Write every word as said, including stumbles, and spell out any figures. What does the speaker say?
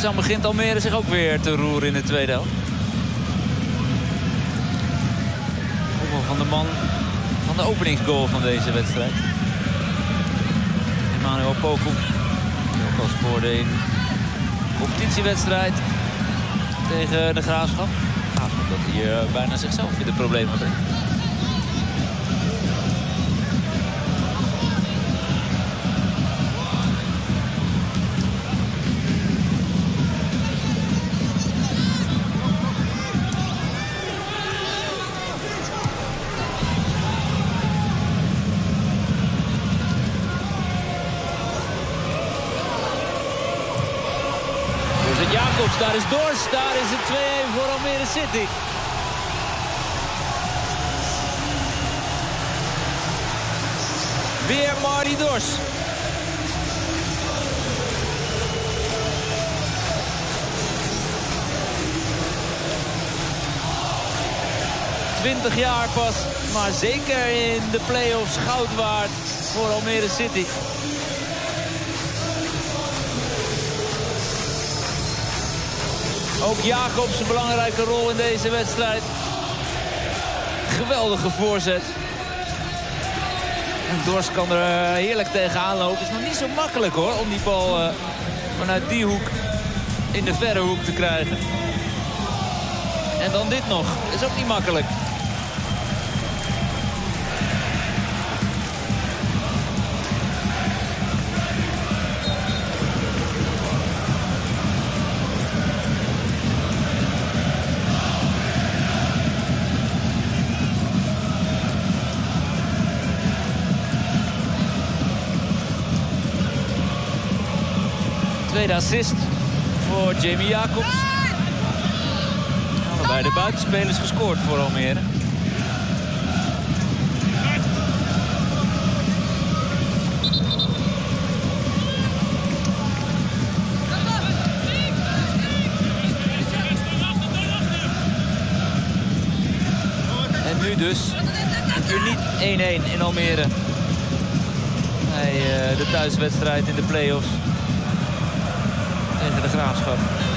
Langzaam begint Almere zich ook weer te roeren in de tweede helft. Kopbal van de man van de openingsgoal van deze wedstrijd. Emmanuel Poku. Die ook al scoorde in competitiewedstrijd tegen de Graafschap. Graafschap dat hier bijna zichzelf in de problemen brengt. Jacobs, daar is Dors, daar is het twee-een voor Almere City. Weer Marty Dors. twintig jaar pas, maar zeker in de play-offs goud waard voor Almere City. Ook Jacobs een belangrijke rol in deze wedstrijd. Geweldige voorzet. En Dors kan er heerlijk tegenaan lopen. Het is nog niet zo makkelijk hoor, om die bal uh, vanuit die hoek in de verre hoek te krijgen. En dan dit nog. Is ook niet makkelijk. Tweede assist voor Jamie Jacobs. Allebei de buitenspelers gescoord voor Almere. En nu dus een keer niet één-één in Almere. Bij uh, de thuiswedstrijd in de play-offs. Tegen de Graafschap.